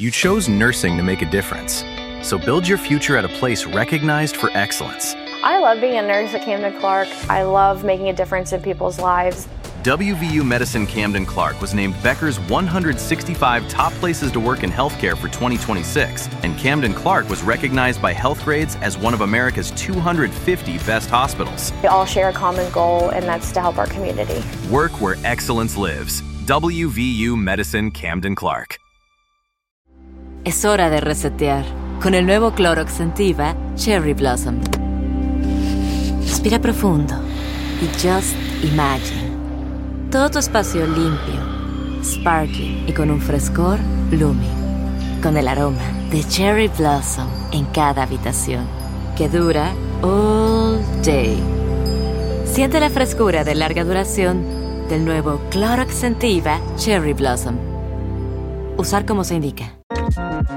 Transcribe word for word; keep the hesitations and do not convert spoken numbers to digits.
You chose nursing to make a difference. So build your future at a place recognized for excellence. I love being a nurse at Camden Clark. I love making a difference in people's lives. W V U Medicine Camden Clark was named Becker's one hundred sixty-five Top Places to Work in Healthcare for twenty twenty-six, and Camden Clark was recognized by Healthgrades as one of America's two hundred fifty best hospitals. We all share a common goal, and that's to help our community. Work where excellence lives. W V U Medicine Camden Clark. Es hora de resetear con el nuevo Clorox Sentiva Cherry Blossom. Respira profundo y just imagine. Todo tu espacio limpio, sparkling y con un frescor blooming. Con el aroma de Cherry Blossom en cada habitación, que dura all day. Siente la frescura de larga duración del nuevo Clorox Sentiva Cherry Blossom. Usar como se indica.